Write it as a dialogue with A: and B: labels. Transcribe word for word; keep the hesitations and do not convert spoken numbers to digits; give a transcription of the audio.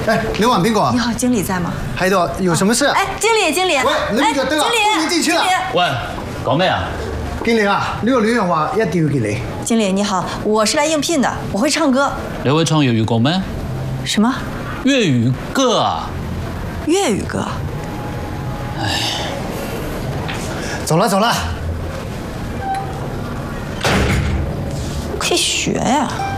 A: 哎，刘婉宾果，
B: 你好，经理在吗？
A: 喺度，有什麼事？
B: 哎，經理，經理，
A: 喂，你就得啦，
B: 經理，
A: 你進去啦。
C: 喂，講咩啊？
A: 經理啊，呢個女人話一定要見你。
B: 經理你好，我是來應聘的，我會唱歌。
C: 你會唱粵語歌咩？
B: 什麼？
C: 粵語歌啊？
B: 粵語歌。
C: 唉，
A: 走啦走啦，
B: 可以學呀。